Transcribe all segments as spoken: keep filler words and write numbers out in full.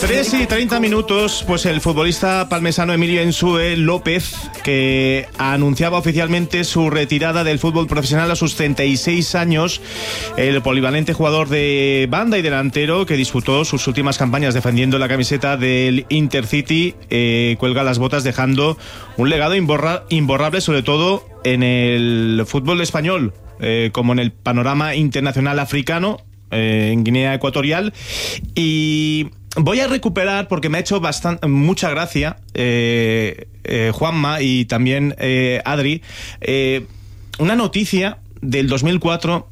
tres y treinta minutos, pues el futbolista palmesano Emilio Ensue López, que anunciaba oficialmente su retirada del fútbol profesional a sus treinta y seis años, el polivalente jugador de banda y delantero que disputó sus últimas campañas defendiendo la camiseta del Intercity, eh, cuelga las botas dejando un legado imborra, imborrable, sobre todo en el fútbol español, eh, como en el panorama internacional africano, eh, en Guinea Ecuatorial. Y voy a recuperar, porque me ha hecho bastante, mucha gracia, eh, eh, Juanma y también eh, Adri, eh, una noticia del dos mil cuatro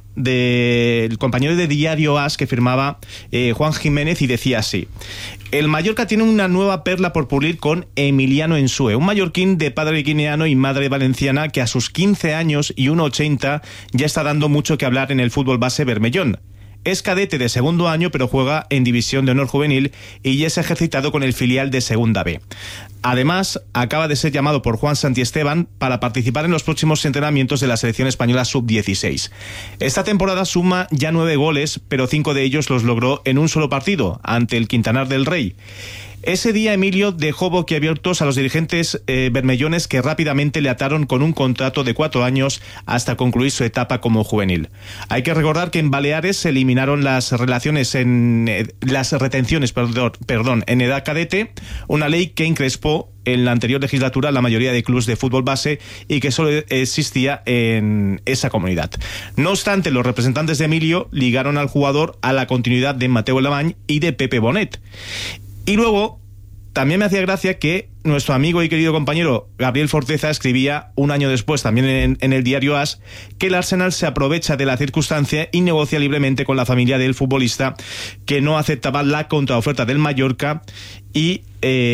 del compañero de Diario As que firmaba eh, Juan Jiménez, y decía así: el Mallorca tiene una nueva perla por pulir con Emiliano Ensue, un mallorquín de padre guineano y madre valenciana que a sus quince años y uno ochenta ya está dando mucho que hablar en el fútbol base bermellón. Es cadete de segundo año, pero juega en División de Honor Juvenil y ya es ejercitado con el filial de Segunda B. Además, acaba de ser llamado por Juan Santiesteban para participar en los próximos entrenamientos de la selección española sub dieciséis. Esta temporada suma ya nueve goles, pero cinco de ellos los logró en un solo partido, ante el Quintanar del Rey. Ese día Emilio dejó boquiabiertos a los dirigentes eh, bermellones, que rápidamente le ataron con un contrato de cuatro años hasta concluir su etapa como juvenil. Hay que recordar que en Baleares se eliminaron las relaciones en eh, las retenciones, perdón, perdón, en edad cadete, una ley que encrespó en la anterior legislatura la mayoría de clubes de fútbol base y que solo existía en esa comunidad. No obstante, los representantes de Emilio ligaron al jugador a la continuidad de Mateo Alemany y de Pepe Bonet. Y luego, también me hacía gracia que nuestro amigo y querido compañero Gabriel Forteza escribía un año después, también en, en el Diario As, que el Arsenal se aprovecha de la circunstancia y negocia libremente con la familia del futbolista, que no aceptaba la contraoferta del Mallorca. Y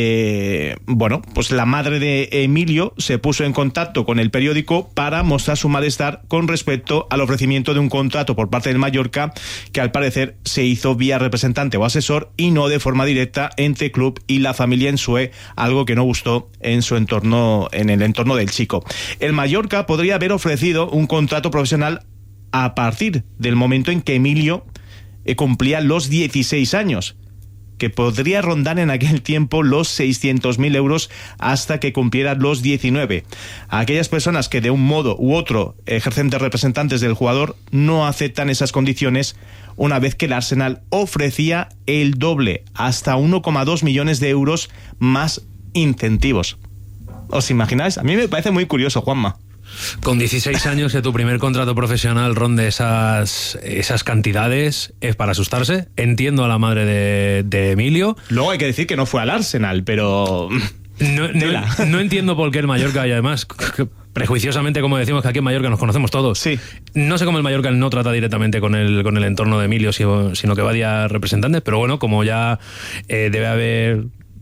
eh, bueno, pues la madre de Emilio se puso en contacto con el periódico para mostrar su malestar con respecto al ofrecimiento de un contrato por parte del Mallorca, que al parecer se hizo vía representante o asesor y no de forma directa entre club y la familia Ensue, algo que no gustó en su entorno, en el entorno del chico. El Mallorca podría haber ofrecido un contrato profesional a partir del momento en que Emilio eh, cumplía los dieciséis años, que podría rondar en aquel tiempo los seiscientos mil euros hasta que cumpliera los diecinueve. A aquellas personas que de un modo u otro ejercen de representantes del jugador no aceptan esas condiciones, una vez que el Arsenal ofrecía el doble, hasta uno coma dos millones de euros más incentivos. ¿Os imagináis? A mí me parece muy curioso, Juanma. Con dieciséis años que tu primer contrato profesional ronde esas, esas cantidades, es para asustarse. Entiendo a la madre de, de Emilio. Luego hay que decir que no fue al Arsenal, pero... No, no, no entiendo por qué el Mallorca, y además, prejuiciosamente, como decimos que aquí en Mallorca nos conocemos todos. Sí. No sé cómo el Mallorca no trata directamente con el, con el entorno de Emilio, sino que va a representantes, pero bueno, como ya eh, debe haber...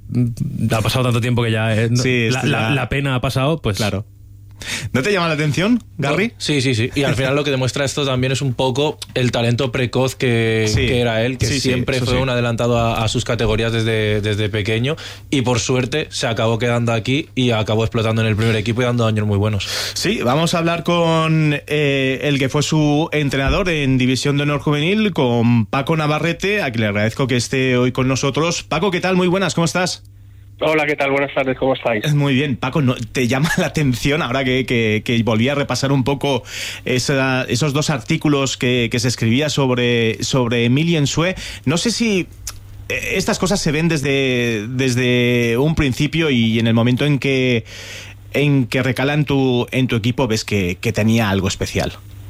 Ha pasado tanto tiempo que ya eh, sí, la, la, la pena ha pasado, pues... Claro. ¿No te llama la atención, Garry? No, sí, sí, sí. Y al final lo que demuestra esto también es un poco el talento precoz que, sí, que era él, que sí, siempre sí, fue sí. un adelantado a, a sus categorías desde, desde pequeño, y por suerte se acabó quedando aquí y acabó explotando en el primer equipo y dando años muy buenos. Sí, vamos a hablar con eh, el que fue su entrenador en División de Honor Juvenil, con Paco Navarrete, a quien le agradezco que esté hoy con nosotros. Paco, ¿qué tal? Muy buenas, ¿cómo estás? Hola, ¿qué tal? Buenas tardes, ¿cómo estáis? Muy bien. Paco, ¿no te llama la atención ahora que, que, que volví a repasar un poco esa, esos dos artículos que, que se escribía sobre, sobre Emilio Ensue? No sé si estas cosas se ven desde, desde un principio y en el momento en que, en que recala en tu, en tu equipo ves que, que tenía algo especial.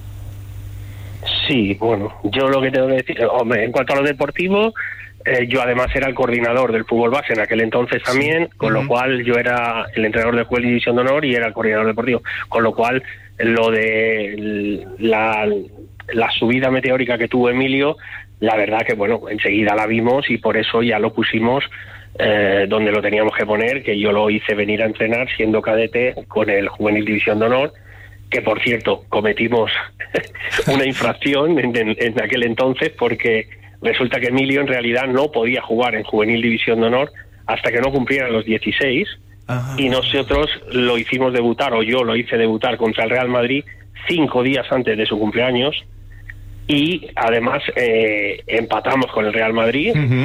Sí, bueno, yo lo que tengo que decir, hombre, en cuanto a lo deportivo... Eh, yo además era el coordinador del fútbol base en aquel entonces también, con uh-huh. lo cual yo era el entrenador de Juvenil y División de Honor y era el coordinador deportivo, con lo cual lo de la, la subida meteórica que tuvo Emilio, la verdad que bueno, enseguida la vimos y por eso ya lo pusimos eh, donde lo teníamos que poner, que yo lo hice venir a entrenar siendo cadete con el Juvenil División de Honor, que por cierto cometimos una infracción en, en, en aquel entonces, porque resulta que Emilio en realidad no podía jugar en Juvenil División de Honor hasta que no cumpliera los dieciséis. Ajá. Y nosotros lo hicimos debutar, o yo lo hice debutar contra el Real Madrid cinco días antes de su cumpleaños, y además eh, empatamos con el Real Madrid. Uh-huh.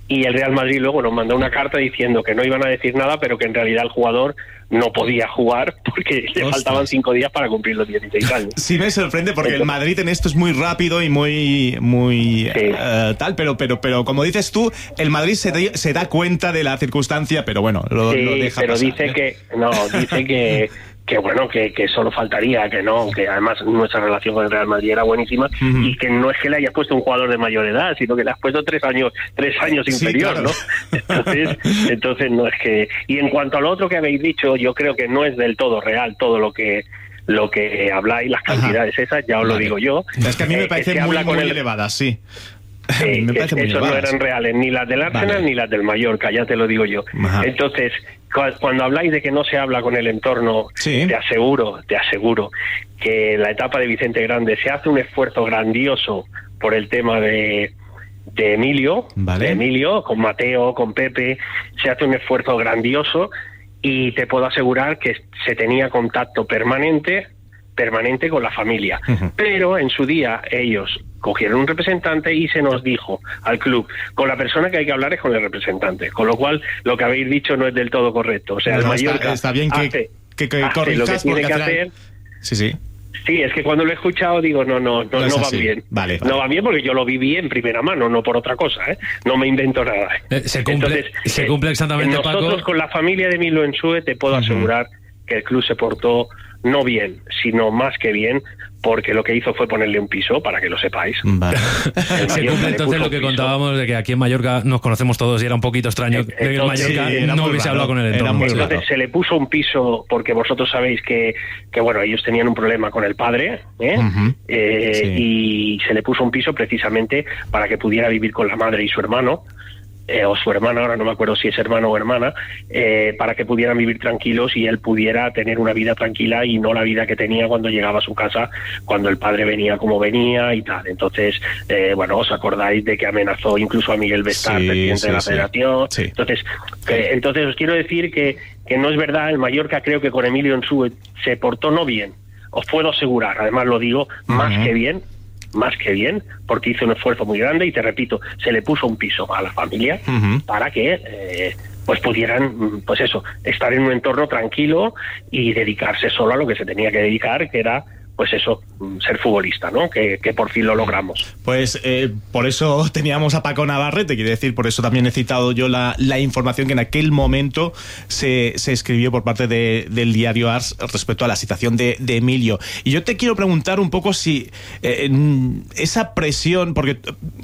y el Real Madrid luego nos mandó una carta diciendo que no iban a decir nada, pero que en realidad el jugador no podía jugar porque le Ostras. faltaban cinco días para cumplir los dieciséis años. Sí, me sorprende porque Entonces, el Madrid en esto es muy rápido y muy muy sí. uh, tal, pero pero pero como dices tú, el Madrid se, se da cuenta de la circunstancia, pero bueno, lo, sí, lo deja pero pasar, dice ¿eh? que no, dice que que bueno, que, que solo faltaría, que no, que además nuestra relación con el Real Madrid era buenísima, uh-huh. y que no es que le hayas puesto un jugador de mayor edad, sino que le has puesto tres años tres años inferior, sí, claro. ¿no? Entonces, entonces no es que... Y en cuanto a lo otro que habéis dicho, yo creo que no es del todo real todo lo que lo que habláis, las cantidades Ajá. esas, ya os vale. lo digo yo. Es que a mí me parece eh, muy, muy el... elevadas, sí. Eh, me parece es, esos no eran reales, ni las del Arsenal vale. ni las del Mallorca, ya te lo digo yo. Ajá. Entonces, cuando habláis de que no se habla con el entorno, sí. te aseguro, te aseguro que en la etapa de Vicente Grande se hace un esfuerzo grandioso por el tema de, de Emilio, vale. de Emilio, con Mateo, con Pepe, se hace un esfuerzo grandioso y te puedo asegurar que se tenía contacto permanente permanente con la familia, uh-huh. pero en su día ellos cogieron un representante y se nos dijo al club, con la persona que hay que hablar es con el representante, con lo cual lo que habéis dicho no es del todo correcto, o sea, no, el Mallorca está, está bien que, hace, que, que hace lo que tiene que final... hacer. Sí, sí. Sí, es que cuando lo he escuchado digo, no, no, no, no, no va bien. Vale, vale. No va bien porque yo lo viví en primera mano, no por otra cosa, ¿eh? No me invento nada. Eh, se cumple, Entonces, se cumple exactamente, eh, nosotros Paco. Con la familia de Emilio Ensue te puedo uh-huh. asegurar que el club se portó no bien, sino más que bien, porque lo que hizo fue ponerle un piso, para que lo sepáis. Vale. Se cumple entonces lo que contábamos de que aquí en Mallorca nos conocemos todos y era un poquito extraño entonces, que en Mallorca sí, no hubiese hablado con el entorno. Entonces raro. Se le puso un piso porque vosotros sabéis que, que bueno, ellos tenían un problema con el padre, ¿eh? Uh-huh. Eh, sí. Y se le puso un piso precisamente para que pudiera vivir con la madre y su hermano. Eh, o su hermana, ahora no me acuerdo si es hermano o hermana, eh, para que pudieran vivir tranquilos y él pudiera tener una vida tranquila y no la vida que tenía cuando llegaba a su casa, cuando el padre venía como venía y tal. Entonces, eh, bueno, os acordáis de que amenazó incluso a Miguel Bestar, sí, presidente sí, de la sí. Federación. Sí. Entonces, eh, entonces os quiero decir que, que no es verdad, el Mallorca creo que con Emilio Ensue se portó no bien, os puedo asegurar, además lo digo, uh-huh. más que bien, más que bien, porque hizo un esfuerzo muy grande y te repito, se le puso un piso a la familia uh-huh. para que eh, pues pudieran, pues eso, estar en un entorno tranquilo y dedicarse solo a lo que se tenía que dedicar, que era pues eso, ser futbolista, ¿no? Que, que por fin lo logramos. Pues eh, por eso teníamos a Paco Navarrete, quiere decir, por eso también he citado yo la, la información que en aquel momento se, se escribió por parte de, del diario Ars respecto a la situación de, de Emilio. Y yo te quiero preguntar un poco si eh, esa presión, porque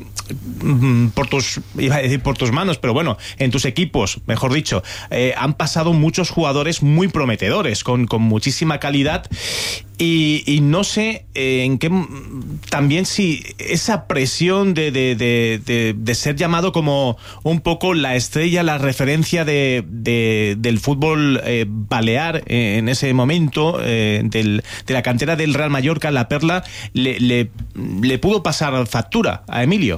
mm, por tus, iba a decir por tus manos, pero bueno, en tus equipos, mejor dicho, eh, han pasado muchos jugadores muy prometedores, con, con muchísima calidad. Y, y no sé eh, en qué también si esa presión de, de, de, de, de ser llamado como un poco la estrella, la referencia de, de del fútbol eh, balear eh, en ese momento, eh, del, de la cantera del Real Mallorca, la Perla, le, le, le pudo pasar factura a Emilio.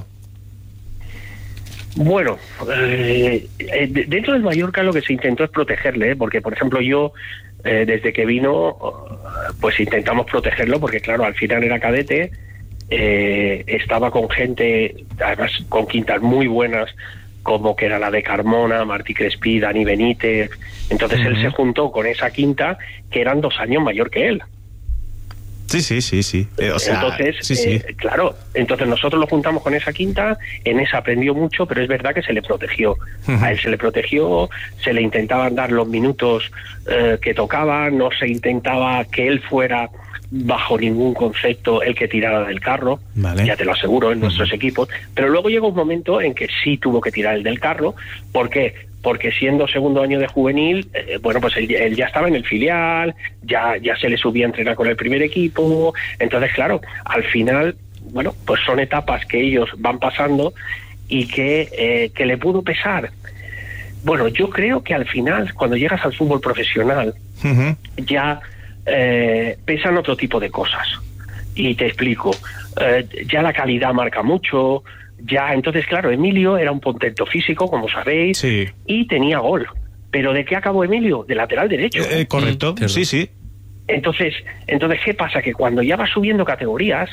Bueno, eh, dentro del Mallorca lo que se intentó es protegerle, ¿eh? Porque por ejemplo yo Eh, desde que vino, pues intentamos protegerlo, porque claro, al final era cadete, eh, estaba con gente, además con quintas muy buenas, como que era la de Carmona, Martí Crespí, Dani Benítez. Entonces uh-huh. él se juntó con esa quinta, que eran dos años mayor que él. Sí, sí, sí, sí. Eh, o sea, entonces, sí, sí. Eh, claro, entonces nosotros lo juntamos con esa quinta, en esa aprendió mucho, pero es verdad que se le protegió. Uh-huh. A él se le protegió, se le intentaban dar los minutos eh, que tocaba, no se intentaba que él fuera bajo ningún concepto el que tirara del carro, vale. Ya te lo aseguro, en uh-huh. nuestros equipos, pero luego llegó un momento en que sí tuvo que tirar el del carro. ¿Por qué? Porque siendo segundo año de juvenil, eh, bueno, pues él, él ya estaba en el filial, ya, ya se le subía a entrenar con el primer equipo. Entonces, claro, al final, bueno, pues son etapas que ellos van pasando y que, eh, que le pudo pesar. Bueno, yo creo que al final, cuando llegas al fútbol profesional, uh-huh. ya eh, pesan otro tipo de cosas. Y te explico, eh, ya la calidad marca mucho. Ya, entonces, claro, Emilio era un portento físico, como sabéis, sí. y tenía gol. ¿Pero de qué acabó Emilio? De lateral derecho. Eh, eh, correcto, mm, sí, sí. Entonces, entonces, ¿qué pasa? Que cuando ya vas subiendo categorías,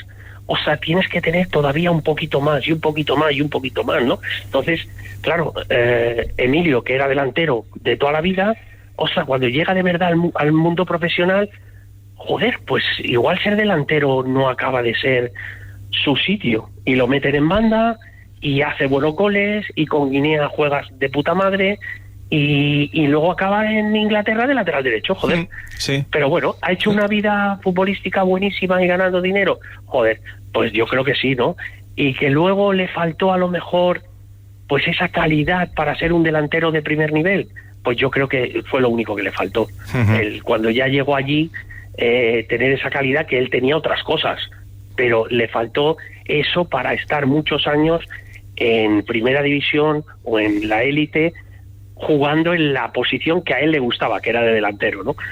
o sea, tienes que tener todavía un poquito más y un poquito más y un poquito más, ¿no? Entonces, claro, eh, Emilio, que era delantero de toda la vida, o sea, cuando llega de verdad al, al mundo profesional, joder, pues igual ser delantero no acaba de ser su sitio, y lo meten en banda y hace buenos goles y con Guinea juegas de puta madre. Y, y luego acaba en Inglaterra de lateral derecho, joder. Sí, sí. Pero bueno, ¿ha hecho una vida futbolística buenísima y ganando dinero? Joder, pues yo creo que sí, ¿no? Y que luego le faltó a lo mejor pues esa calidad para ser un delantero de primer nivel, pues yo creo que fue lo único que le faltó. Uh-huh. Él, cuando ya llegó allí, eh, tener esa calidad, que él tenía otras cosas, pero le faltó eso para estar muchos años en primera división o en la élite, jugando en la posición que a él le gustaba, que era de delantero, ¿no?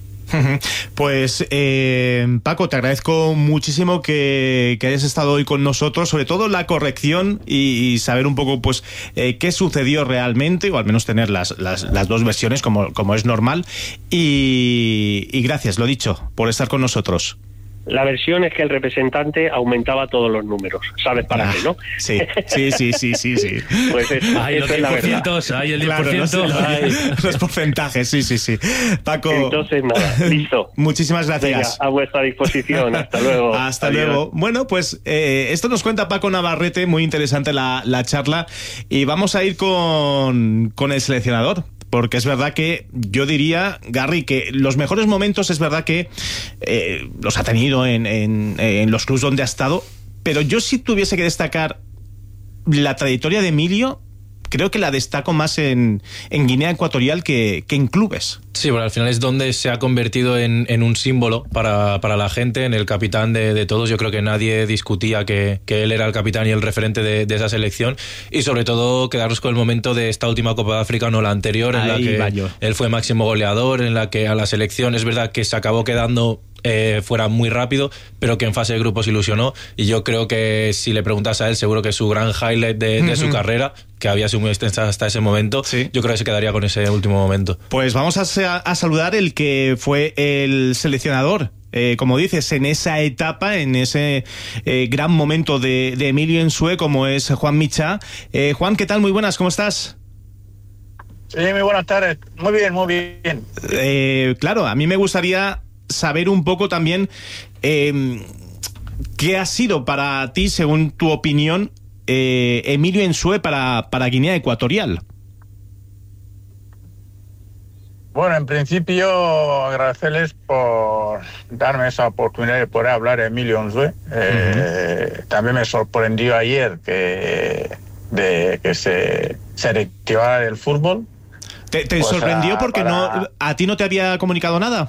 Pues eh, Paco, te agradezco muchísimo que, que hayas estado hoy con nosotros, sobre todo la corrección y, y saber un poco pues eh, qué sucedió realmente, o al menos tener las, las, las dos versiones como, como es normal, y, y gracias, lo dicho, por estar con nosotros. La versión es que el representante aumentaba todos los números. ¿Sabes para ah, qué, no? Sí, sí, sí, sí, sí. sí. Pues eso, hay eso los es la verdad. Hay el diez por ciento. Claro, los, los porcentajes, sí, sí, sí. Paco. Entonces, nada, listo. Muchísimas gracias. Venga, a vuestra disposición. Hasta luego. Hasta Adiós. luego. Bueno, pues eh, esto nos cuenta Paco Navarrete, muy interesante la, la charla. Y vamos a ir con, con el seleccionador. Porque es verdad que yo diría, Garry, que los mejores momentos es verdad que eh, los ha tenido en, en, en los clubes donde ha estado, pero yo si tuviese que destacar la trayectoria de Emilio, creo que la destaco más en, en Guinea Ecuatorial que, que en clubes. Sí, bueno, al final es donde se ha convertido en, en un símbolo para, para la gente, en el capitán de, de todos. Yo creo que nadie discutía que, que él era el capitán y el referente de, de esa selección, y sobre todo quedarnos con el momento de esta última Copa de África, no la anterior, en Ahí la que él fue máximo goleador, en la que a la selección es verdad que se acabó quedando Eh, fuera muy rápido, pero que en fase de grupos ilusionó, y yo creo que si le preguntas a él, seguro que su gran highlight de, de su carrera, que había sido muy extensa hasta ese momento, sí. Yo creo que se quedaría con ese último momento. Pues vamos a, a saludar el que fue el seleccionador, eh, como dices, en esa etapa, en ese eh, gran momento de, de Emilio Nsue, como es Juan Michá. Eh, Juan, ¿qué tal? Muy buenas, ¿cómo estás? Sí, muy buenas tardes. Muy bien, muy bien. Eh, claro, a mí me gustaría saber un poco también eh, qué ha sido para ti, según tu opinión, eh, Emilio Nsue para, para Guinea Ecuatorial. Bueno, en principio agradecerles por darme esa oportunidad de poder hablar de Emilio Nsue. Eh, uh-huh. También me sorprendió ayer que, de, que se, se retirara del fútbol. ¿Te, te pues sorprendió a, porque para... no, a ti no te había comunicado nada?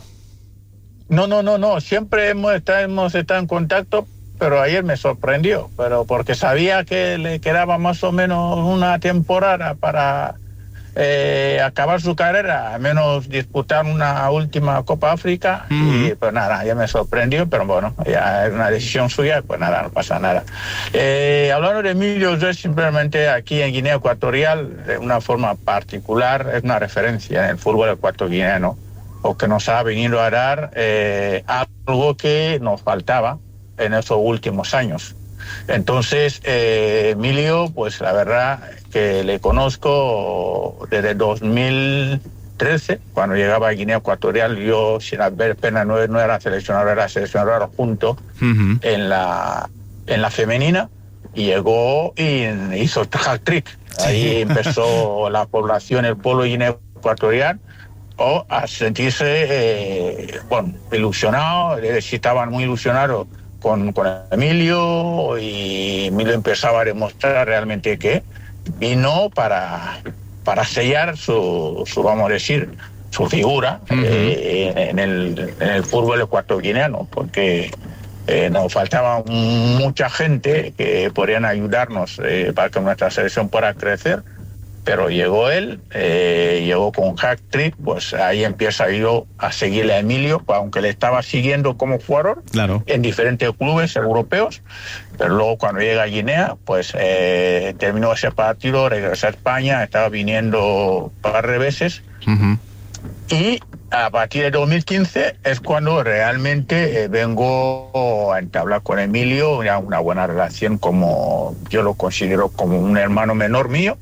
No, no, no, no. Siempre hemos estado, hemos estado en contacto, pero ayer me sorprendió, pero porque sabía que le quedaba más o menos una temporada para eh, acabar su carrera, a menos disputar una última Copa África, mm. y pues nada, ya me sorprendió, pero bueno, ya es una decisión suya, pues nada, no pasa nada. Eh, hablando de Emilio, yo simplemente aquí en Guinea Ecuatorial, de una forma particular, es una referencia en el fútbol ecuatoriano, o que nos ha venido a dar eh, algo que nos faltaba en esos últimos años. Entonces, eh, Emilio, pues la verdad que le conozco desde dos mil trece, cuando llegaba a Guinea Ecuatorial. Yo, sin haber pena, no, no era seleccionador, era seleccionador junto uh-huh. en la en la femenina, y llegó y hizo hat-trick. Ahí sí. Empezó la población, el pueblo de Guinea Ecuatorial, o a sentirse, eh, bueno, ilusionado, estaban muy ilusionados con, con Emilio, y Emilio empezaba a demostrar realmente que vino para, para sellar su, su, vamos a decir, su figura uh-huh. eh, en, el, en el fútbol ecuatoriano, porque eh, nos faltaba mucha gente que podrían ayudarnos eh, para que nuestra selección pueda crecer. Pero llegó él, eh, llegó con hat-trick, pues ahí empieza yo a seguirle a Emilio, aunque le estaba siguiendo como jugador, claro, en diferentes clubes europeos, pero luego cuando llega a Guinea, pues eh, terminó ese partido, regresó a España, estaba viniendo un par de veces, uh-huh. y a partir de dos mil quince es cuando realmente eh, vengo a entablar con Emilio una, una buena relación, como yo lo considero como un hermano menor mío,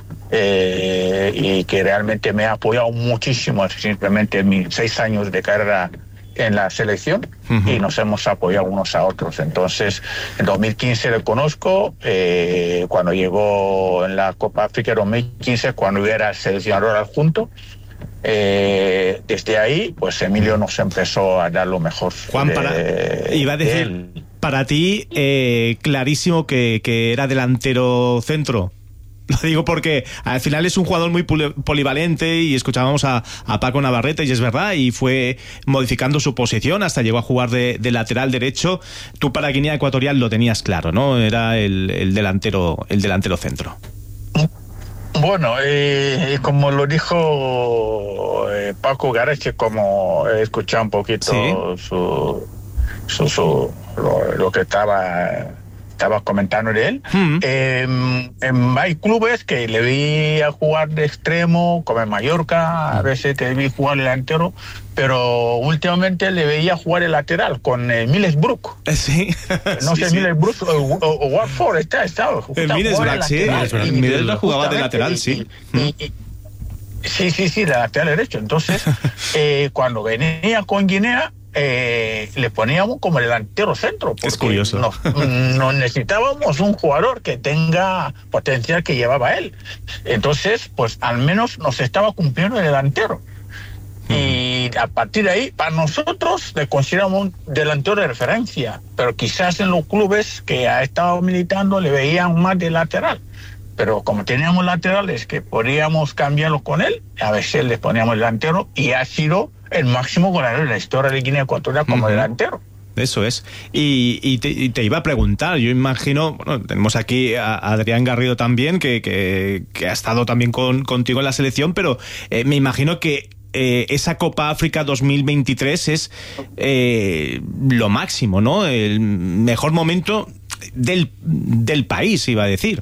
eh, y que realmente me ha apoyado muchísimo simplemente en mis seis años de carrera en la selección. Uh-huh. Y nos hemos apoyado unos a otros. Entonces, en dos mil quince le conozco, eh, cuando llegó en la Copa África dos mil quince, cuando yo era seleccionador adjunto. Eh, desde ahí, pues Emilio nos empezó a dar lo mejor. Juan, para, de, iba a decir, para ti, eh, clarísimo que, que era delantero centro. Lo digo porque al final es un jugador muy polivalente, y escuchábamos a, a Paco Navarrete, y es verdad, y fue modificando su posición hasta llegó a jugar de, de lateral derecho. Tú para Guinea Ecuatorial lo tenías claro, ¿no? Era el, el delantero, el delantero centro. Bueno, eh, como lo dijo eh, Paco Gareche, como he escuchado un poquito ¿sí? su, su, su lo, lo que estaba estaba comentando de él, mm. eh, eh, hay clubes que le vi a jugar de extremo, como en Mallorca, a veces te vi jugar delantero, pero últimamente le veía jugar el lateral con eh, Middlesbrough. Sí. No sí, sé, sí. Middlesbrough o, o, o Watford está, está. El Middlesbrough, sí. Middlesbrough jugaba de lateral, sí. Y, y, y, sí, sí, sí, de lateral derecho. Entonces, eh, cuando venía con Guinea, eh, le poníamos como delantero centro. Es curioso. Nos, nos necesitábamos un jugador que tenga potencial que llevaba él. Entonces, pues al menos nos estaba cumpliendo el delantero. Y a partir de ahí, para nosotros le consideramos un delantero de referencia, pero quizás en los clubes que ha estado militando le veían más de lateral. Pero como teníamos laterales que podíamos cambiarlos con él, a veces les poníamos delantero, y ha sido el máximo goleador de la historia de Guinea Ecuatorial como uh-huh. delantero. Eso es. Y, y, te, y te iba a preguntar, yo imagino, bueno, tenemos aquí a Adrián Garrido también, que, que, que ha estado también con, contigo en la selección, pero eh, me imagino que Eh, esa Copa África dos mil veintitrés es eh, lo máximo, ¿no? El mejor momento del, del país, iba a decir.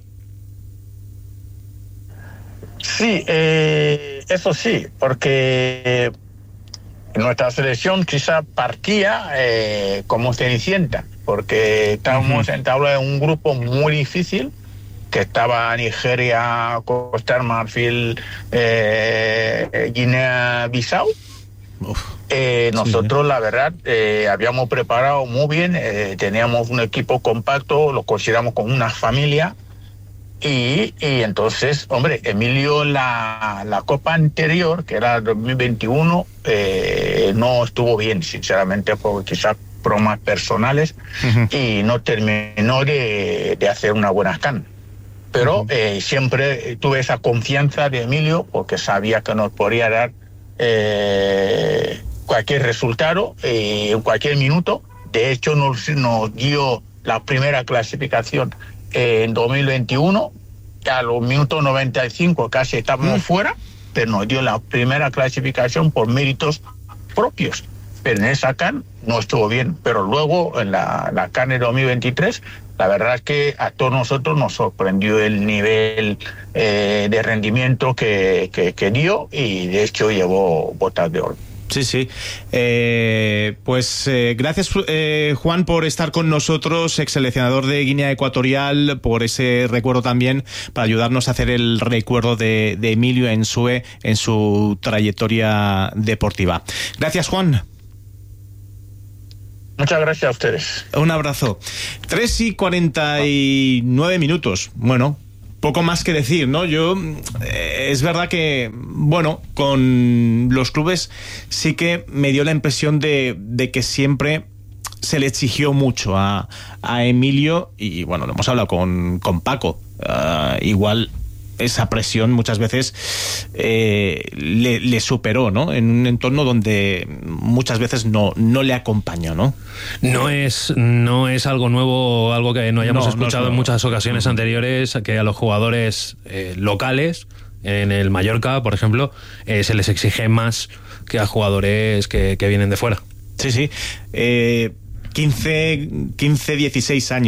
Sí, eh, eso sí, porque nuestra selección quizá partía eh, como Cenicienta, porque estábamos uh-huh. en tabla de un grupo muy difícil, que estaba Nigeria, Costa de Marfil, eh, Guinea-Bissau. Eh, nosotros, sí. la verdad, eh, habíamos preparado muy bien, eh, teníamos un equipo compacto, lo consideramos como una familia. Y, y entonces, hombre, Emilio, la, la Copa anterior, que era dos mil veintiuno, eh, no estuvo bien, sinceramente, por quizás bromas personales, uh-huh. y no terminó de, de hacer una buena can. Pero eh, siempre tuve esa confianza de Emilio, porque sabía que nos podía dar eh, cualquier resultado eh, en cualquier minuto. De hecho, nos, nos dio la primera clasificación eh, en dos mil veintiuno. A los minutos noventa y cinco casi estábamos mm. fuera, pero nos dio la primera clasificación por méritos propios. Pero en esa CAN no estuvo bien. Pero luego, en la, la CAN de dos mil veintitrés, la verdad es que a todos nosotros nos sorprendió el nivel eh, de rendimiento que, que, que dio, y de hecho llevó botas de oro. Sí, sí. Eh, pues eh, gracias, eh, Juan, por estar con nosotros, ex seleccionador de Guinea Ecuatorial, por ese recuerdo también, para ayudarnos a hacer el recuerdo de, de Emilio Nsue en su trayectoria deportiva. Gracias, Juan. Muchas gracias a ustedes. Un abrazo. tres y cuarenta y nueve minutos. Bueno, poco más que decir, ¿no? Yo, eh, es verdad que, bueno, con los clubes sí que me dio la impresión de, de que siempre se le exigió mucho a, a Emilio, y bueno, lo hemos hablado con, con Paco. Uh, igual esa presión muchas veces eh, le, le superó, ¿no? En un entorno donde muchas veces no, no le acompañó, ¿no? No es, no es algo nuevo, algo que no hayamos no, escuchado no en muchas ocasiones uh-huh. anteriores, que a los jugadores eh, locales, en el Mallorca, por ejemplo, eh, se les exige más que a jugadores que, que vienen de fuera. Sí, sí. Eh, quince, dieciséis años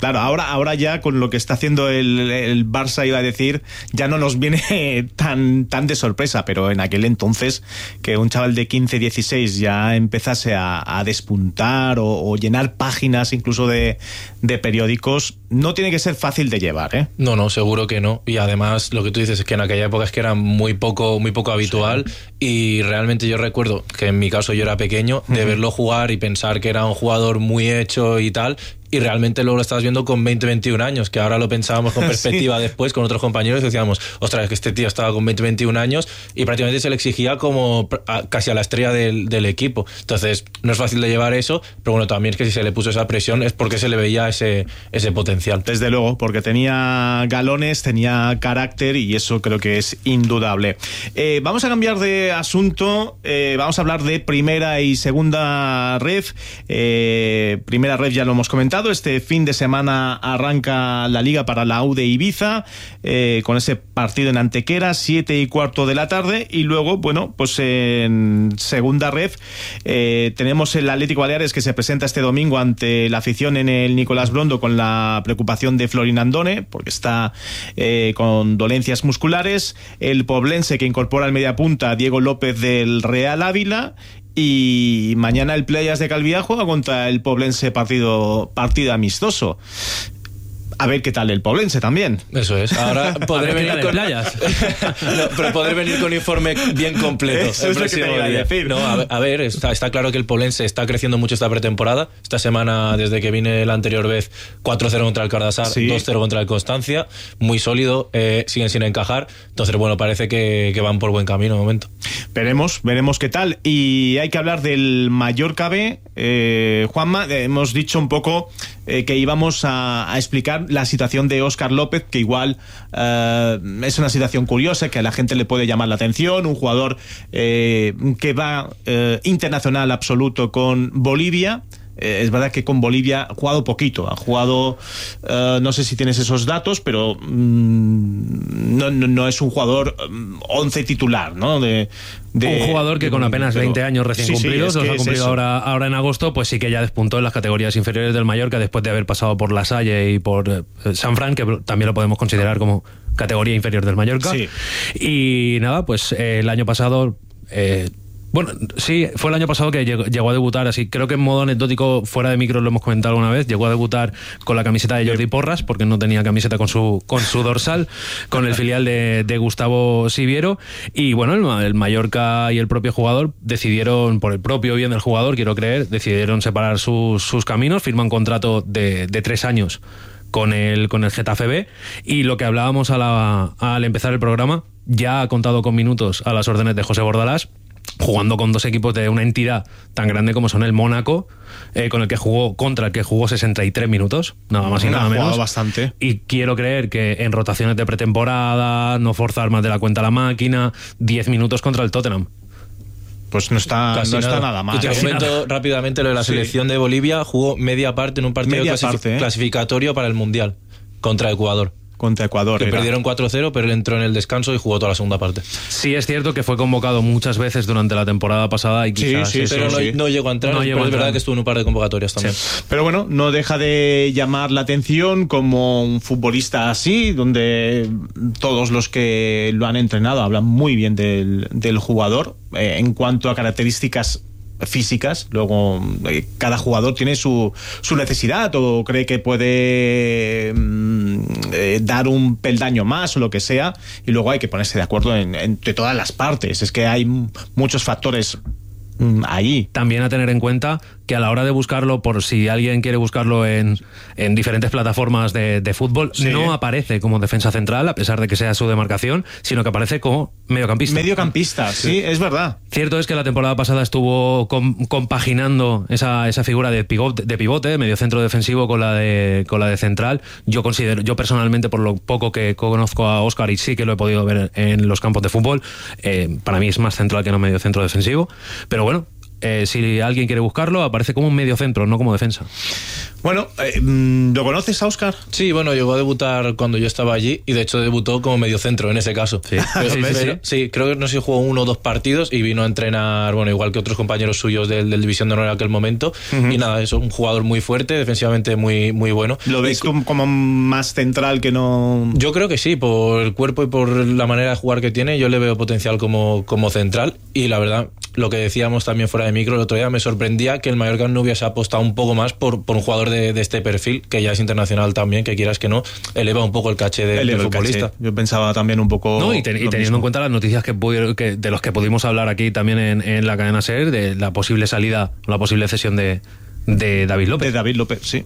Claro, ahora, ahora ya con lo que está haciendo el, el Barça, iba a decir, ya no nos viene tan, tan de sorpresa, pero en aquel entonces que un chaval de quince, dieciséis ya empezase a, a despuntar o, o llenar páginas incluso de, de periódicos, no tiene que ser fácil de llevar, ¿eh? No, no, seguro que no. Y además lo que tú dices es que en aquella época es que era muy poco, muy poco habitual, sí. Y realmente yo recuerdo que en mi caso yo era pequeño, de uh-huh. verlo jugar y pensar que era un jugador muy hecho y tal, y realmente luego lo estabas viendo con veinte, veintiún años, que ahora lo pensábamos con perspectiva sí. después con otros compañeros y decíamos, ostras, es que este tío estaba con veinte, veintiún años y prácticamente se le exigía como a, casi a la estrella del, del equipo. Entonces no es fácil de llevar eso, pero bueno, también es que si se le puso esa presión es porque se le veía ese, ese potencial. Desde luego, porque tenía galones, tenía carácter y eso creo que es indudable. Eh, vamos a cambiar de asunto, eh, vamos a hablar de primera y segunda ref. Eh, primera ref ya lo hemos comentado. Este fin de semana arranca la Liga para la U de Ibiza, eh, con ese partido en Antequera, siete y cuarto de la tarde, y luego, bueno, pues en segunda ref eh, tenemos el Atlético Baleares que se presenta este domingo ante la afición en el Nicolás Brondo con la preocupación de Florin Andone, porque está eh, con dolencias musculares, el Poblense que incorpora al mediapunta a Diego López del Real Ávila, y mañana el Playas de Calviá juega contra el Poblense, partido, partido amistoso. A ver qué tal el Poblense también. Eso es. Ahora podré venir con Playas. No, pero podré venir con informe bien completo. Eso es lo que te iba a decir. No, a ver, a ver está, está claro que el Poblense está creciendo mucho esta pretemporada. Esta semana, desde que vine la anterior vez, cuatro cero contra el Cardasar, sí. dos cero contra el Constancia. Muy sólido, eh, siguen sin encajar. Entonces, bueno, parece que, que van por buen camino de momento. Veremos, veremos qué tal. Y hay que hablar del Mallorca B. Eh, Juanma, eh, hemos dicho un poco eh, que íbamos a, a explicar la situación de Óscar López, que igual eh, es una situación curiosa, que a la gente le puede llamar la atención, un jugador eh, que va eh, internacional absoluto con Bolivia. Eh, es verdad que con Bolivia ha jugado poquito, ha jugado, uh, no sé si tienes esos datos, pero um, no, no, no es un jugador um, once titular, ¿no? De, de, un jugador que de, con apenas pero, veinte años recién sí, cumplidos, sí, es los ha cumplido ahora, ahora en agosto, pues sí que ya despuntó en las categorías inferiores del Mallorca después de haber pasado por La Salle y por eh, San Fran, que también lo podemos considerar como categoría inferior del Mallorca. Sí. Y nada, pues eh, el año pasado... Eh, Bueno, sí, fue el año pasado que llegó, llegó a debutar, así creo que en modo anecdótico, fuera de micro lo hemos comentado alguna vez, llegó a debutar con la camiseta de Jordi Porras, porque no tenía camiseta con su con su dorsal, con el filial de, de Gustavo Siviero, y bueno, el, el Mallorca y el propio jugador decidieron, por el propio bien del jugador, quiero creer, decidieron separar sus, sus caminos, firman contrato de, de tres años con el, con el Getafe B, y lo que hablábamos a la, al empezar el programa, ya ha contado con minutos a las órdenes de José Bordalás, jugando con dos equipos de una entidad tan grande como son el Mónaco, eh, con el que jugó contra el que jugó sesenta y tres minutos, nada más y nada menos. Bastante. Y quiero creer que en rotaciones de pretemporada, no forzar más de la cuenta la máquina, diez minutos contra el Tottenham. Pues no está, no nada. está nada mal. Yo te comento rápidamente lo de la selección sí. de Bolivia. Jugó media parte en un partido clasific- parte, ¿eh? clasificatorio para el Mundial contra Ecuador. Contra Ecuador. Que era. perdieron cuatro cero, pero él entró en el descanso y jugó toda la segunda parte. Sí, es cierto que fue convocado muchas veces durante la temporada pasada y quizás... Sí, sí, pero no, no llegó a entrar, no pero es verdad que estuvo en un par de convocatorias también. Sí. Pero bueno, no deja de llamar la atención como un futbolista así, donde todos los que lo han entrenado hablan muy bien del, del jugador. Eh, en cuanto a características físicas, luego eh, cada jugador tiene su, su necesidad o cree que puede mm, eh, dar un peldaño más o lo que sea, y luego hay que ponerse de acuerdo en, entre todas las partes. Es que hay muchos factores mm, ahí. También a tener en cuenta que a la hora de buscarlo, por si alguien quiere buscarlo en, en diferentes plataformas de, de fútbol, sí. no aparece como defensa central, a pesar de que sea su demarcación, sino que aparece como mediocampista. Mediocampista, sí, sí es verdad. Cierto es que la temporada pasada estuvo com, compaginando esa, esa figura de pivote, de pivote, medio centro defensivo con la de con la de central. Yo considero, yo personalmente, por lo poco que conozco a Óscar, y sí que lo he podido ver en los campos de fútbol, eh, para mí es más central que no medio centro defensivo, pero bueno, eh, si alguien quiere buscarlo, aparece como un medio centro, no como defensa. Bueno, eh, ¿lo conoces a Óscar? Sí, bueno, llegó a debutar cuando yo estaba allí y de hecho debutó como medio centro en ese caso. Sí, pero, sí, pero, sí. sí, creo que no sé si jugó uno o dos partidos y vino a entrenar, bueno, igual que otros compañeros suyos del, del División de Honor en aquel momento. Uh-huh. Y nada, es un jugador muy fuerte, defensivamente muy, muy bueno. ¿Lo ves como, como más central que no...? Yo creo que sí, por el cuerpo y por la manera de jugar que tiene, yo le veo potencial como, como central y la verdad, lo que decíamos también fuera de micro el otro día, me sorprendía que el Mallorca no hubiese apostado un poco más por, por un jugador de, de este perfil, que ya es internacional también, que quieras que no, eleva un poco el caché de, del futbolista. Caché. Yo pensaba también un poco... No, y, te, y teniendo mismo. en cuenta las noticias que, que de los que pudimos hablar aquí también en, en la cadena SER, de la posible salida, la posible cesión de, de David López. De David López, sí.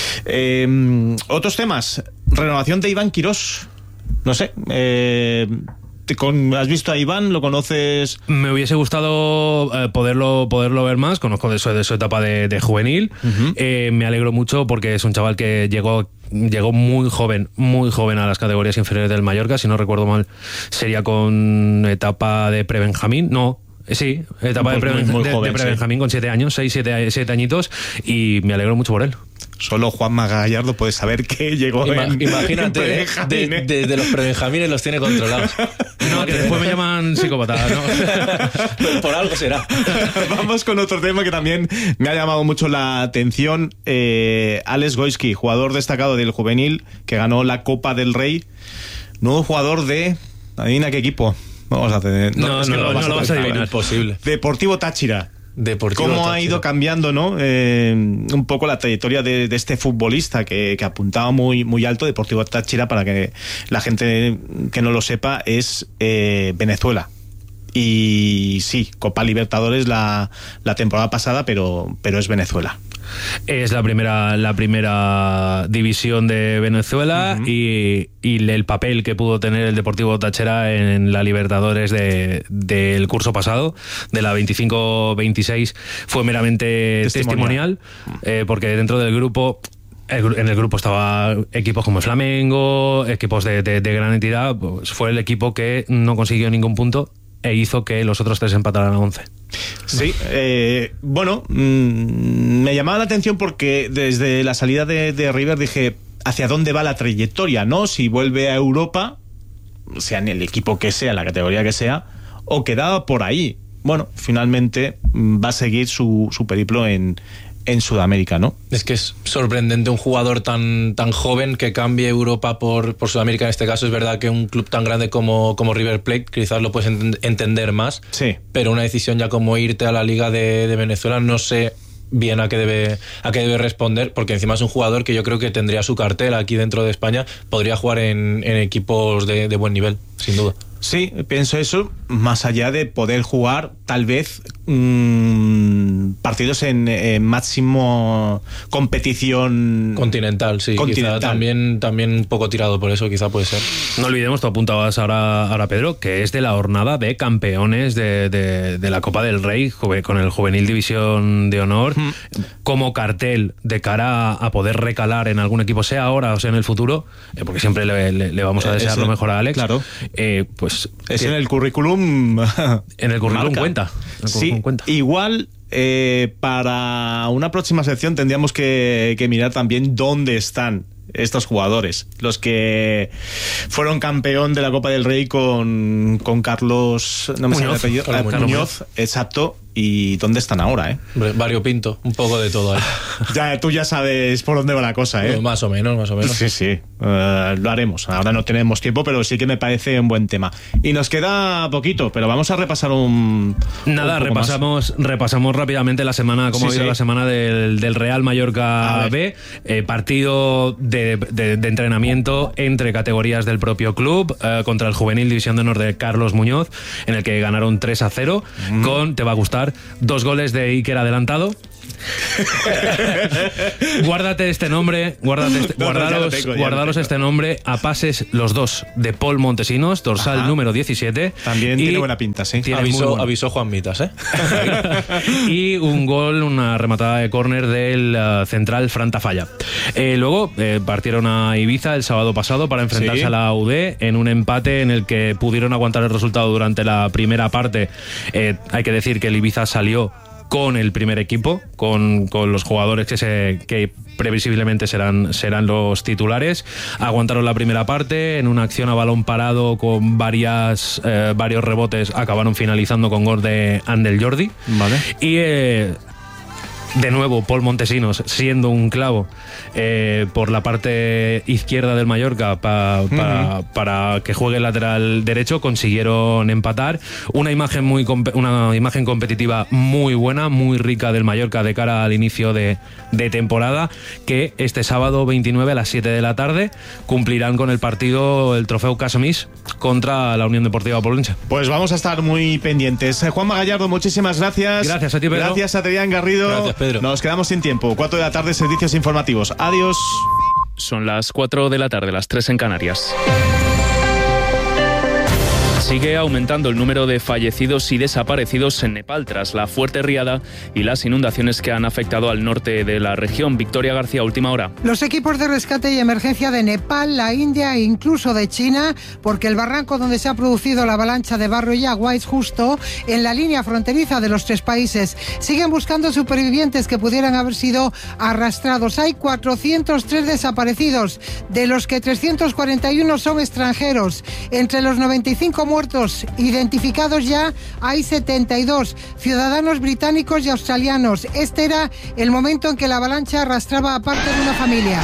Eh, otros temas. Renovación de Iván Quirós. No sé, eh... Con, ¿has visto a Iván? ¿Lo conoces? Me hubiese gustado eh, poderlo poderlo ver más. Conozco de su, de su etapa de, de juvenil. Uh-huh. eh, me alegro mucho porque es un chaval que llegó llegó muy joven, muy joven a las categorías inferiores del Mallorca. Si no recuerdo mal, sería con etapa de prebenjamín. No, sí, etapa muy, de, pre, muy, muy de, joven, de prebenjamín sí. Con siete años, seis, siete, siete añitos. Y me alegro mucho por él. Solo Juanma Gallardo puede saber que llegó Ima, en, imagínate, en de, de, de, de los prebenjamines los tiene controlados. No, que después me llaman psicópata, ¿no? Por algo será. Vamos con otro tema que también me ha llamado mucho la atención. Eh, Alex Goyski, jugador destacado del juvenil, que ganó la Copa del Rey. Nuevo jugador de... ¿Adivina qué equipo? Vamos a hacer... No, no, es que no, no, lo, no lo vas a adivinar. Imposible. Deportivo Táchira. Deportivo Cómo Táchira. Ha ido cambiando, ¿no? Eh, un poco la trayectoria de, de este futbolista que, que apuntaba muy, muy alto. Deportivo Táchira, para que la gente que no lo sepa, es eh, Venezuela. Y sí, Copa Libertadores la, la temporada pasada, pero, pero es Venezuela. Es la primera la primera división de Venezuela. Uh-huh. y, y el papel que pudo tener el Deportivo Táchira en la Libertadores de, del curso pasado, de la veinticinco veintiséis, fue meramente testimonial, testimonial eh, porque dentro del grupo... en el grupo estaba equipos como Flamengo, equipos de, de, de gran entidad. Pues fue el equipo que no consiguió ningún punto e hizo que los otros tres empataran a once. Sí, eh, bueno, mmm, me llamaba la atención porque desde la salida de, de River dije, ¿hacia dónde va la trayectoria? ¿No? Si vuelve a Europa, sea en el equipo que sea, la categoría que sea, o quedaba por ahí. Bueno, finalmente va a seguir su, su periplo en, en Sudamérica, ¿no? Es que es sorprendente un jugador tan, tan joven que cambie Europa por, por Sudamérica en este caso. Es verdad que un club tan grande como, como River Plate quizás lo puedes ent- entender más, sí. Pero una decisión ya como irte a la Liga de, de Venezuela, no sé bien a qué debe a qué debe responder, porque encima es un jugador que yo creo que tendría su cartel aquí dentro de España, podría jugar en, en equipos de, de buen nivel, sin duda. Sí, pienso eso, más allá de poder jugar tal vez mmm, partidos en eh, máximo competición continental, sí, continental. Quizá también, también un poco tirado por eso, quizá puede ser. No olvidemos, tú apuntabas ahora, ahora Pedro, que es de la jornada de campeones de, de, de la Copa del Rey con el Juvenil División de Honor, mm. como cartel de cara a poder recalar en algún equipo, sea ahora o sea en el futuro, eh, porque siempre le, le, le vamos a desear Ese, lo mejor a Alex. Claro. Eh, pues es que, en el currículum. En el currículum marca. cuenta. El sí, currículum cuenta. Igual eh, para una próxima sección tendríamos que, que mirar también dónde están estos jugadores, los que fueron campeón de la Copa del Rey con, con Carlos, no me Muñoz, sale el apellido, Muñoz, Muñoz, exacto. ¿Y dónde están ahora, eh? Variopinto, un poco de todo ahí. Ya, tú ya sabes por dónde va la cosa, eh. Pues más o menos, más o menos. Sí, sí, uh, lo haremos. Ahora no tenemos tiempo, pero sí que me parece un buen tema. Y nos queda poquito, pero vamos a repasar un... Nada, un repasamos más. repasamos rápidamente la semana, como sí, ha ido sí. la semana del, del Real Mallorca B. Eh, partido de, de, de entrenamiento entre categorías del propio club, eh, contra el Juvenil División de Honor de Carlos Muñoz, en el que ganaron tres a cero, mm. con, te va a gustar, dos goles de Iker adelantado. Guárdate este nombre, guárdate este, no, guardaros, no, tengo, guardaros este nombre a pases los dos de Paul Montesinos, dorsal Ajá. número diecisiete. También tiene buena pinta, sí. Avisó, bueno. avisó Juan Mitas, ¿eh? Y un gol, una rematada de córner del uh, central Fran Tafalla. Eh, luego eh, partieron a Ibiza el sábado pasado para enfrentarse ¿Sí? a la U D en un empate en el que pudieron aguantar el resultado durante la primera parte. Eh, hay que decir que el Ibiza salió con el primer equipo, con, con los jugadores que se que previsiblemente serán, serán los titulares. Aguantaron la primera parte en una acción a balón parado con varias eh, varios rebotes, acabaron finalizando con gol de Andel Jordi. Vale. Y eh, de nuevo, Pol Montesinos siendo un clavo eh, por la parte izquierda del Mallorca pa, pa, uh-huh. para que juegue el lateral derecho, consiguieron empatar. Una imagen muy una imagen competitiva muy buena, muy rica del Mallorca de cara al inicio de, de temporada, que este sábado veintinueve a las siete de la tarde cumplirán con el partido, el trofeo Casomís contra la Unión Deportiva Pollensa. Pues vamos a estar muy pendientes. Juanma Gallardo, muchísimas gracias. Gracias a ti, Pedro. Gracias a Adrián Garrido. Gracias, Pedro. Nos quedamos sin tiempo. Cuatro de la tarde, servicios informativos. Adiós. Son las cuatro de la tarde, las tres en Canarias. Sigue aumentando el número de fallecidos y desaparecidos en Nepal tras la fuerte riada y las inundaciones que han afectado al norte de la región. Victoria García, última hora. Los equipos de rescate y emergencia de Nepal, la India e incluso de China, porque el barranco donde se ha producido la avalancha de barro y agua es justo en la línea fronteriza de los tres países. Siguen buscando supervivientes que pudieran haber sido arrastrados. Hay cuatrocientos tres desaparecidos, de los que trescientos cuarenta y uno son extranjeros. Entre los noventa y cinco muertos identificados ya hay setenta y dos ciudadanos británicos y australianos. Este era el momento en que la avalancha arrastraba a parte de una familia.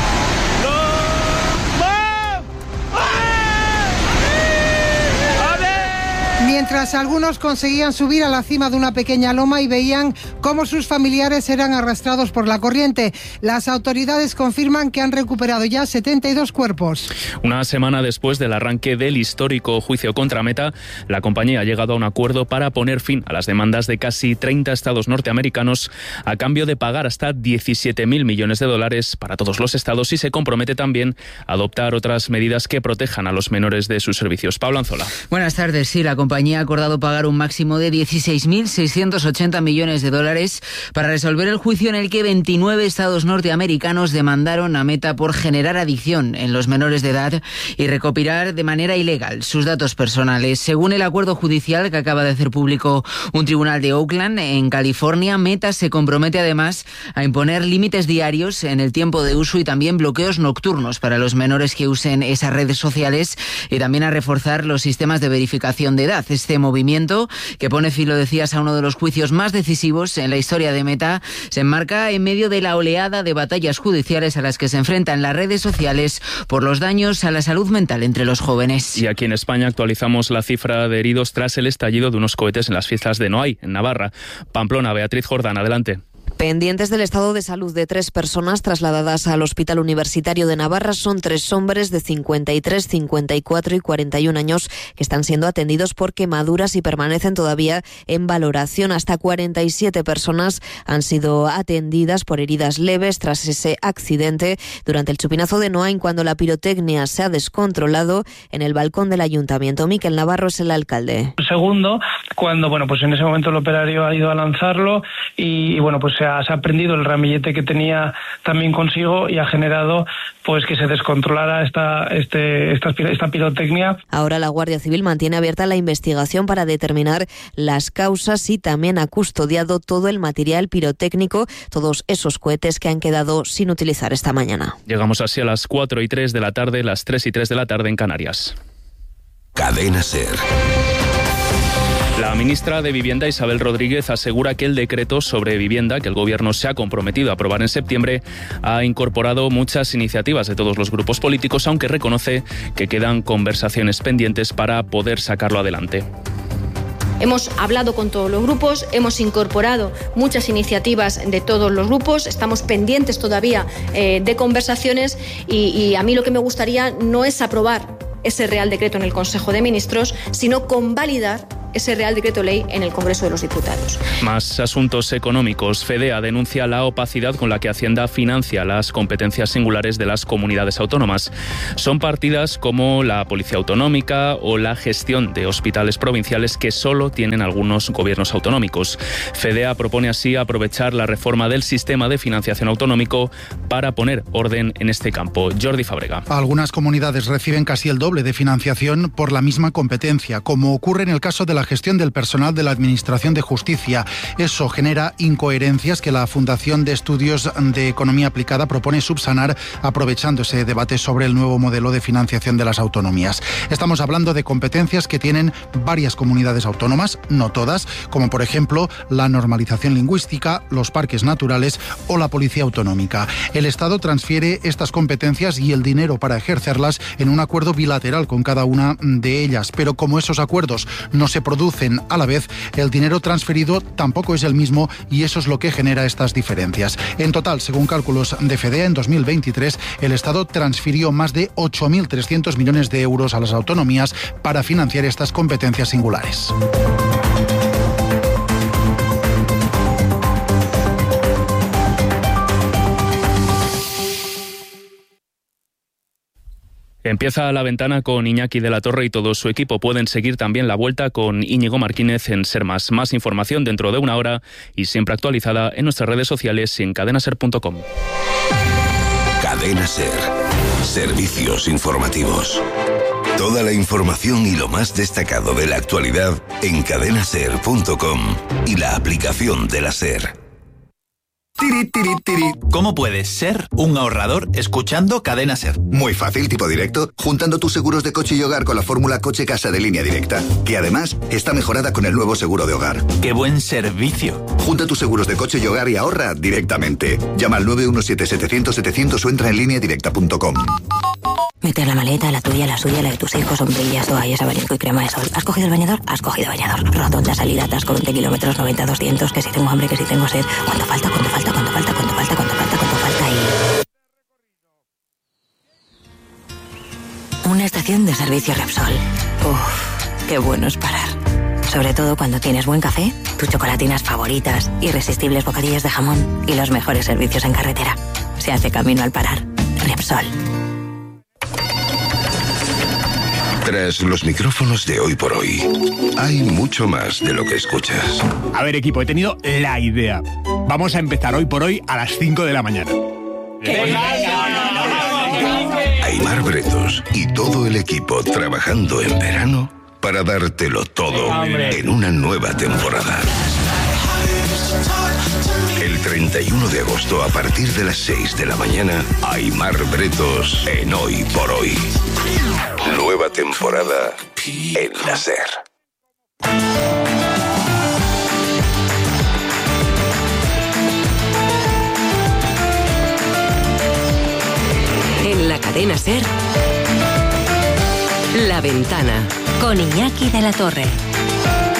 Mientras algunos conseguían subir a la cima de una pequeña loma y veían cómo sus familiares eran arrastrados por la corriente. Las autoridades confirman que han recuperado ya setenta y dos cuerpos. Una semana después del arranque del histórico juicio contra Meta, la compañía ha llegado a un acuerdo para poner fin a las demandas de casi treinta estados norteamericanos a cambio de pagar hasta diecisiete mil millones de dólares para todos los estados, y se compromete también a adoptar otras medidas que protejan a los menores de sus servicios. Pablo Anzola. Buenas tardes. Sí, la compañía ha acordado pagar un máximo de dieciséis mil seiscientos ochenta millones de dólares para resolver el juicio en el que veintinueve estados norteamericanos demandaron a Meta por generar adicción en los menores de edad y recopilar de manera ilegal sus datos personales. Según el acuerdo judicial que acaba de hacer público un tribunal de Oakland, en California, Meta se compromete además a imponer límites diarios en el tiempo de uso y también bloqueos nocturnos para los menores que usen esas redes sociales, y también a reforzar los sistemas de verificación de edad. Este movimiento, que pone fin, lo decías, a uno de los juicios más decisivos en la historia de Meta, se enmarca en medio de la oleada de batallas judiciales a las que se enfrentan las redes sociales por los daños a la salud mental entre los jóvenes. Y aquí en España actualizamos la cifra de heridos tras el estallido de unos cohetes en las fiestas de Noailles, en Navarra. Pamplona, Beatriz Jordán, adelante. Pendientes del estado de salud de tres personas trasladadas al Hospital Universitario de Navarra. Son tres hombres de cincuenta y tres, cincuenta y cuatro y cuarenta y un años que están siendo atendidos por quemaduras y permanecen todavía en valoración. Hasta cuarenta y siete personas han sido atendidas por heridas leves tras ese accidente durante el chupinazo de Noailles, cuando la pirotecnia se ha descontrolado en el balcón del ayuntamiento. Miquel Navarro es el alcalde. Segundo, cuando bueno pues en ese momento el operario ha ido a lanzarlo y, y bueno pues se ha se ha prendido el ramillete que tenía también consigo y ha generado pues que se descontrolara esta, este, esta, esta pirotecnia. Ahora la Guardia Civil mantiene abierta la investigación para determinar las causas y también ha custodiado todo el material pirotécnico, todos esos cohetes que han quedado sin utilizar esta mañana. Llegamos así a las cuatro y tres de la tarde, las tres y tres de la tarde en Canarias. Cadena SER. La ministra de Vivienda, Isabel Rodríguez, asegura que el decreto sobre vivienda que el Gobierno se ha comprometido a aprobar en septiembre ha incorporado muchas iniciativas de todos los grupos políticos, aunque reconoce que quedan conversaciones pendientes para poder sacarlo adelante. Hemos hablado con todos los grupos, hemos incorporado muchas iniciativas de todos los grupos, estamos pendientes todavía eh, de conversaciones y, y a mí lo que me gustaría no es aprobar ese Real Decreto en el Consejo de Ministros, sino convalidar ese Real Decreto Ley en el Congreso de los Diputados. Más asuntos económicos. FEDEA denuncia la opacidad con la que Hacienda financia las competencias singulares de las comunidades autónomas. Son partidas como la Policía Autonómica o la gestión de hospitales provinciales que solo tienen algunos gobiernos autonómicos. FEDEA propone así aprovechar la reforma del sistema de financiación autonómico para poner orden en este campo. Jordi Fábrega. Algunas comunidades reciben casi el doble de financiación por la misma competencia, como ocurre en el caso de la la gestión del personal de la Administración de Justicia. Eso genera incoherencias que la Fundación de Estudios de Economía Aplicada propone subsanar aprovechando ese debate sobre el nuevo modelo de financiación de las autonomías. Estamos hablando de competencias que tienen varias comunidades autónomas, no todas, como por ejemplo la normalización lingüística, los parques naturales o la policía autonómica. El Estado transfiere estas competencias y el dinero para ejercerlas en un acuerdo bilateral con cada una de ellas, pero como esos acuerdos no se producen a la vez, el dinero transferido tampoco es el mismo y eso es lo que genera estas diferencias. En total, según cálculos de FEDEA, en dos mil veintitrés el Estado transfirió más de ocho mil trescientos millones de euros a las autonomías para financiar estas competencias singulares. Empieza La Ventana con Iñaki de la Torre y todo su equipo. Pueden seguir también la vuelta con Íñigo Martínez en Ser Más. Más información dentro de una hora y siempre actualizada en nuestras redes sociales y en cadena ser punto com. Cadena Ser. Servicios informativos. Toda la información y lo más destacado de la actualidad en cadena ser punto com y la aplicación de la SER. Tiri, tiri, tiri. ¿Cómo puedes ser un ahorrador escuchando Cadena Ser? Muy fácil, tipo directo, juntando tus seguros de coche y hogar con la fórmula Coche-Casa de Línea Directa, que además está mejorada con el nuevo seguro de hogar. ¡Qué buen servicio! Junta tus seguros de coche y hogar y ahorra directamente. Llama al nueve uno siete, setecientos, setecientos o entra en línea directa punto com. Meter la maleta, la tuya, la suya, la de tus hijos, sombrillas, toallas, abanico y crema de sol. ¿Has cogido el bañador? Has cogido bañador. Rotonda, salida, atasco, veinte kilómetros, noventa, doscientos, que si tengo hambre, que si tengo sed. ¿Cuánto falta? ¿Cuánto falta? ¿Cuánto falta? ¿Cuánto falta? ¿Cuánto falta? ¿Cuánto falta? Y... una estación de servicio Repsol. Uff, qué bueno es parar. Sobre todo cuando tienes buen café, tus chocolatinas favoritas, irresistibles bocadillos de jamón y los mejores servicios en carretera. Se hace camino al parar. Repsol. Tras los micrófonos de Hoy por Hoy, hay mucho más de lo que escuchas. A ver, equipo, he tenido la idea. Vamos a empezar Hoy por Hoy a las cinco de la mañana. Aimar Bretos y todo el equipo trabajando en verano para dártelo todo en una nueva temporada. El treinta y uno de agosto, a partir de las seis de la mañana, Aimar Bretos en Hoy por Hoy. Nueva temporada en la SER. En la cadena SER, La Ventana, con Iñaki de la Torre.